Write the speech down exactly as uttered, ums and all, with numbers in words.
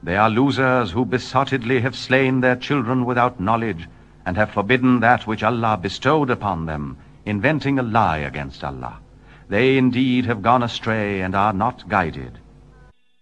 They are losers who besottedly have slain their children without knowledge, and have forbidden that which Allah bestowed upon them, inventing a lie against Allah. They indeed have gone astray and are not guided.